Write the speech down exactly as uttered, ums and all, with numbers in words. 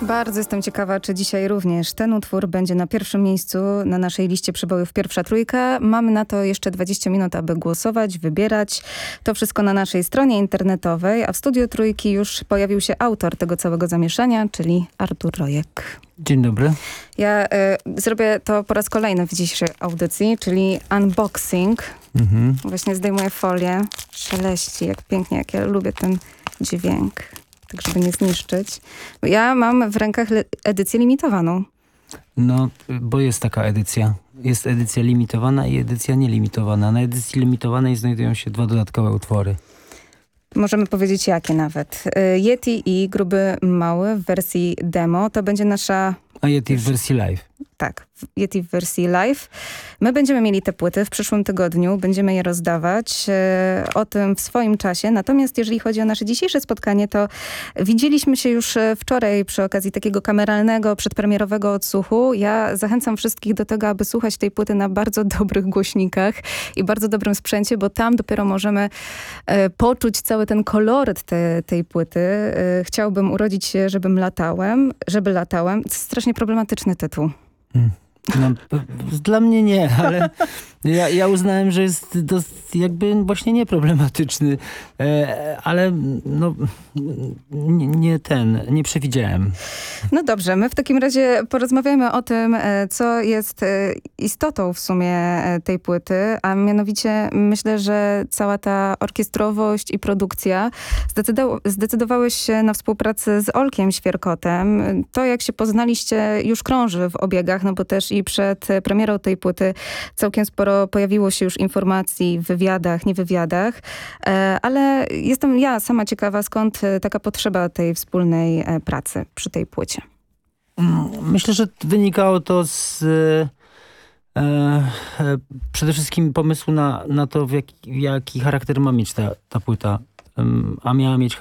Bardzo jestem ciekawa, czy dzisiaj również ten utwór będzie na pierwszym miejscu na naszej liście przebojów Pierwsza Trójka. Mamy na to jeszcze dwadzieścia minut, aby głosować, wybierać. To wszystko na naszej stronie internetowej, a w studiu Trójki już pojawił się autor tego całego zamieszania, czyli Artur Rojek. Dzień dobry. Ja y, zrobię to po raz kolejny w dzisiejszej audycji, czyli unboxing. Mhm. Właśnie zdejmuję folię, szeleści, jak pięknie, jak ja lubię ten dźwięk, tak żeby nie zniszczyć. Ja mam w rękach le- edycję limitowaną. No, bo jest taka edycja. Jest edycja limitowana i edycja nielimitowana. Na edycji limitowanej znajdują się dwa dodatkowe utwory. Możemy powiedzieć jakie nawet. Y, Yeti i Gruby Mały w wersji demo. To będzie nasza... A Yeti w wersji live. Tak, Yeti w wersji live. My będziemy mieli te płyty w przyszłym tygodniu, będziemy je rozdawać e, o tym w swoim czasie. Natomiast jeżeli chodzi o nasze dzisiejsze spotkanie, to widzieliśmy się już wczoraj przy okazji takiego kameralnego, przedpremierowego odsłuchu. Ja zachęcam wszystkich do tego, aby słuchać tej płyty na bardzo dobrych głośnikach i bardzo dobrym sprzęcie, bo tam dopiero możemy e, poczuć cały ten koloryt te, tej płyty. E, chciałbym urodzić się, żebym latałem, żeby latałem. To jest strasznie problematyczny tytuł. Hmm. No, p- dla mnie nie, ale ja, ja uznałem, że jest dosyć jakby właśnie nieproblematyczny, e, ale no nie, nie ten, nie przewidziałem. No dobrze, my w takim razie porozmawiamy o tym, e, co jest e, istotą w sumie e, tej płyty, a mianowicie myślę, że cała ta orkiestrowość i produkcja zdecydowa- zdecydowałeś się na współpracę z Olkiem Świerkotem. To, jak się poznaliście, już krąży w obiegach, no bo też i przed premierą tej płyty całkiem sporo pojawiło się już informacji w wywiadach, nie wywiadach, e, ale jestem ja sama ciekawa, skąd e, taka potrzeba tej wspólnej e, pracy przy tej płycie. Myślę, że wynikało to z e, e, przede wszystkim pomysłu na, na to, w jaki, jaki charakter ma mieć ta, ta płyta. Em, a miała mieć